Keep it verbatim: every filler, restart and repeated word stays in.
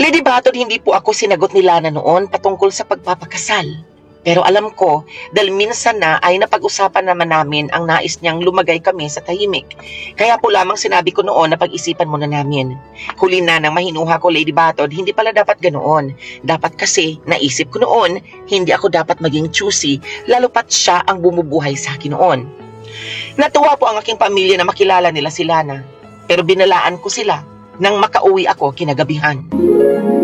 Lady Batod, hindi po ako sinagot ni Lana noon patungkol sa pagpapakasal. Pero alam ko, dahil minsan na ay napag-usapan naman namin ang nais niyang lumagay kami sa tahimik. Kaya po lamang sinabi ko noon na pag-isipan muna namin. Huli na nang mahinuha ko, Lady Batod, hindi pala dapat ganoon. Dapat kasi, naisip ko noon, hindi ako dapat maging choosy, lalo pat siya ang bumubuhay sa akin noon. Natuwa po ang aking pamilya na makilala nila si Lana. Pero binalaan ko sila nang makauwi ako kinagabihan.